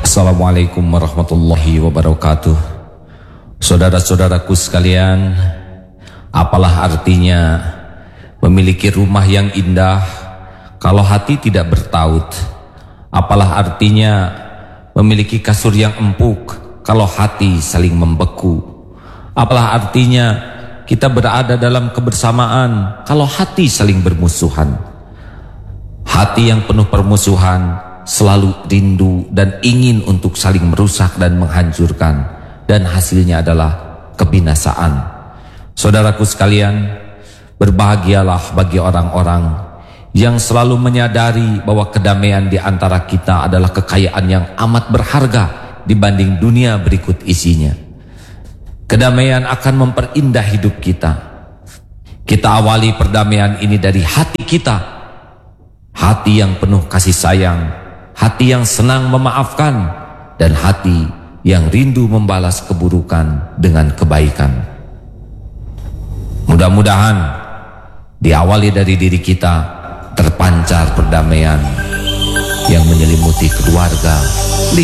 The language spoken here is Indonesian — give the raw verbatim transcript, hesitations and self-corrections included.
Assalamualaikum warahmatullahi wabarakatuh. Saudara-saudaraku sekalian, apalah artinya memiliki rumah yang indah kalau hati tidak bertaut? Apalah artinya memiliki kasur yang empuk kalau hati saling membeku? Apalah artinya kita berada dalam kebersamaan kalau hati saling bermusuhan? Hati yang penuh permusuhan selalu rindu dan ingin untuk saling merusak dan menghancurkan, dan hasilnya adalah kebinasaan. Saudaraku sekalian, berbahagialah bagi orang-orang yang selalu menyadari bahwa kedamaian di antara kita adalah kekayaan yang amat berharga dibanding dunia berikut isinya. Kedamaian akan memperindah hidup kita. Kita awali perdamaian ini dari hati kita, hati yang penuh kasih sayang, hati yang senang memaafkan, dan hati yang rindu membalas keburukan dengan kebaikan. Mudah-mudahan diawali dari diri kita terpancar perdamaian yang menyelimuti keluarga,